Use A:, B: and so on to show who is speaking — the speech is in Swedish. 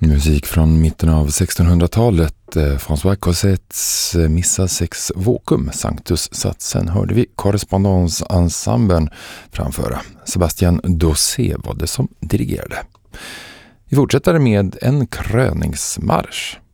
A: Musik från mitten av 1600-talet. François Cossets Missa sex vocum, Sanctus-satsen, hörde vi Korrespondensensemblen framföra. Sebastian Dossé var det som dirigerade. Vi fortsätter med en kröningsmarsch.